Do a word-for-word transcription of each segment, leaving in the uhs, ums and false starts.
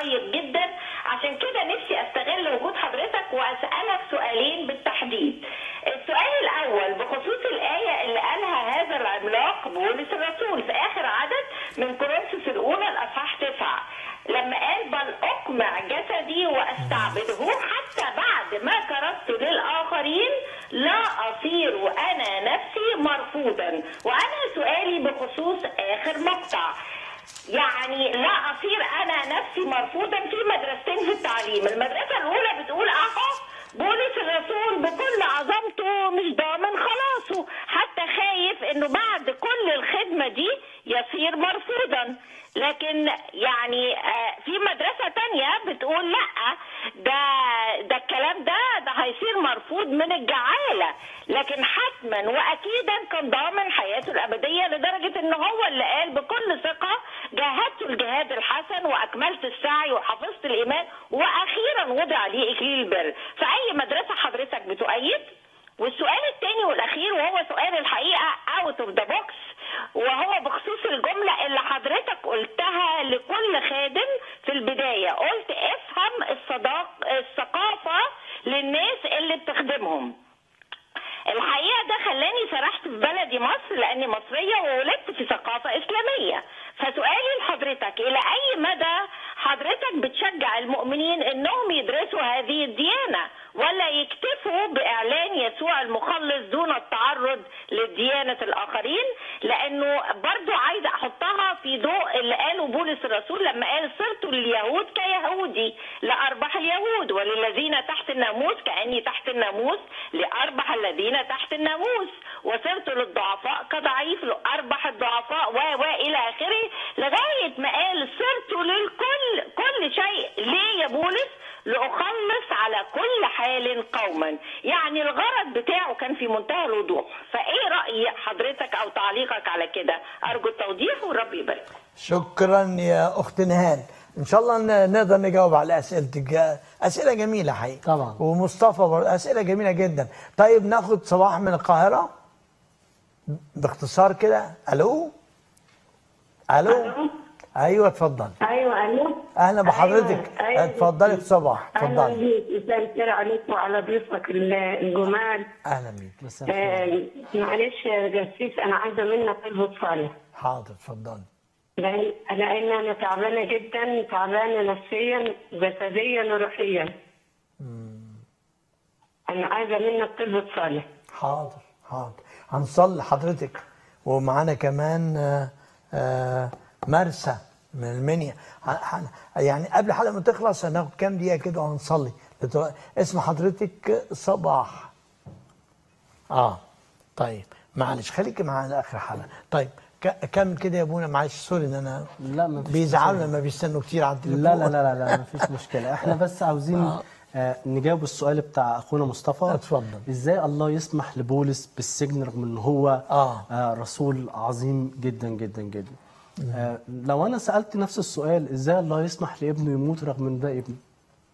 طيب جدا. عشان كده نفسي استغل وجود حضرتك واسالك سؤالين بالتحديد. السؤال الاول بخصوص الايه اللي قالها هذا العملاق بولس الرسول في اخر عدد من كورنثوس الاولى الاصحاح تسعة، لما قال بل اقمع جسدي واستعبده حتى بعد ما كرست للاخرين لا اصير انا نفسي مرفوضا. وانا سؤالي بخصوص اخر مقطع، يعني لا اصير انا نفسي مرفوضا في مدرستين في التعليم. المدرسه الاولى بتقول اهو بولس الرسول بكل عظمته مش ضامن خلاصه، حتى خايف انه بعد كل الخدمه دي يصير مرفوضا. لكن يعني في مدرسه تانية بتقول لا، ده ده الكلام ده ده هيصير مرفوض من الجعاله، لكن حتما واكيدا كان ضامن حياته الابديه، لدرجه ان هو اللي قال بكل ثقه جاهدت الجهاد الحسن واكملت السعي وحفظت الايمان واخيرا وضع لي اكليل البر. فاي مدرسه حضرتك بتؤيد؟ والسؤال الثاني والاخير وهو سؤال الحقيقه اوت اوف ذا بوكس، وهو بخصوص الجمله اللي حضرتك قلتها لكل خادم في البدايه، قلت افهم الصداق الثقافه للناس اللي بتخدمهم. الحقيقه ده خلاني سرحت في بلدي مصر لاني مصريه وولدت في ثقافه اسلاميه. فسؤالي لحضرتك الى اي مدى حضرتك بتشجع المؤمنين انهم يدرسوا هذه الديانه، ولا يكتفوا باعلان يسوع المخلص دون التعرض لديانه الاخرين؟ لانه برضو عايزه احطها في ضوء اللي قاله بولس الرسول لما قال صرت لليهود كيهودي لاربح اليهود، وللذين تحت الناموس كاني تحت الناموس لاربح الذين تحت الناموس، وصرت للضعفاء كضعيف لاربح الضعفاء و و الى اخره، لغايه ما قال صرت للكل كل شيء. ليه يا بولس؟ لأخلص على كل حال قوما. يعني الغرض بتاعه كان في منتهى الوضوح. فايه رأي حضرتك او تعليقك على كده؟ ارجو التوضيح وربي يبارك. شكرا يا اخت نهال، ان شاء الله نقدر نجاوب على اسئلتك. اسئله جميله حقيقي طبعا. ومصطفى برضه اسئله جميله جدا. طيب ناخد صباح من القاهره باختصار كده. الو الو ايوه اتفضل. ايوه الو اهلا بحضرتك. أيوة. أيوة. اتفضلي صباح اتفضلي. اهلا بيك، مساء الخير عليكم وعلى ضيوفك الجمال. اهلا بيك. آه معلش يا جسيس انا عايزه منك طلبة صالح. حاضر اتفضلي. لان لان انا تعبانه جدا، تعبانه نفسيا جسديا وروحيا. انا عايزه منك طلبة صالح. حاضر حاضر هنصلي حضرتك. ومعانا كمان آآ آآ مرسى من المنيا. يعني قبل الحلقه ما تخلص هناخد كام دقيقه كده وهنصلي. اسم حضرتك صباح. اه طيب معلش خليكي معانا اخر الحلقه. طيب كمل كده يا ابونا. معلش سوري ان انا لا ما فيش بيزعلوا لما بيستنوا كتير على التليفون. لا لا لا لا ما فيش مشكله. احنا بس عاوزين آه. آه نجاوب السؤال بتاع اخونا مصطفى. اتفضل. ازاي الله يسمح لبولس بالسجن رغم ان هو آه. آه رسول عظيم جدا جدا جدا. آه لو انا سالت نفس السؤال ازاي الله يسمح لابنه يموت رغم ان ده ابنه؟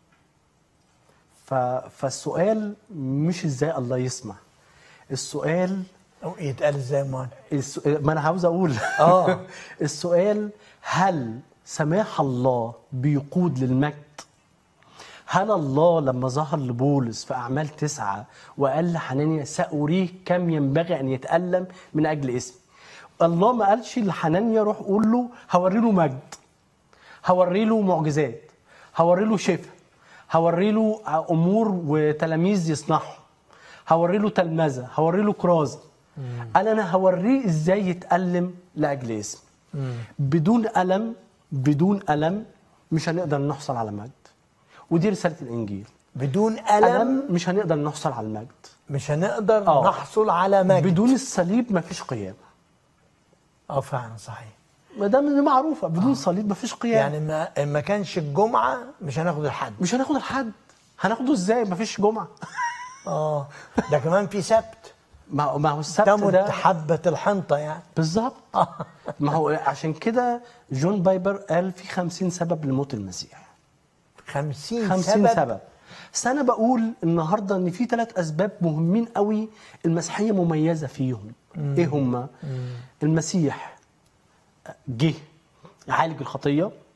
فالسؤال مش ازاي الله يسمح، السؤال يتقال ازاي ما ما انا عاوز اقول اه السؤال هل سماح الله بيقود للمجد؟ هل الله لما ظهر لبولس في أعمال تسعة وقال لحنانيا سأريه كم ينبغي أن يتألم من أجل اسمي، الله ما قالش لحنانيا روح قول له هوري له مجد، هوري له معجزات، هوري له شفاء، هوري له أمور وتلاميذ يصنعهم، هوري له تلمذة، هوري له كرازة. قال أنا هوريه إزاي يتألم لأجل اسمي. بدون ألم بدون ألم مش هنقدر نحصل على مجد. ودي رسالة الإنجيل. بدون ألم, ألم مش هنقدر نحصل على المجد. مش هنقدر أوه. نحصل على مجد. بدون الصليب مفيش قيامة. اه فعلا صحيح. ما دام معروفة بدون آه. صليب مفيش قيامة. يعني ما ما كانش الجمعة مش هناخد الحد. مش هناخد الحد. هناخده ازاي مفيش جمعة؟ اه ده كمان في سبت. ما ما هو السبت تمت ده حبة الحنطة يعني. بالظبط. ما هو عشان كده جون بايبر قال في خمسين سبب لموت المسيح. خمسين, خمسين سبب. سبب. بس أنا بقول النهاردة إن في ثلاث أسباب مهمين قوي المسيحية مميزة فيهم. مم. إيه هما؟ مم. المسيح جه يعالج الخطية،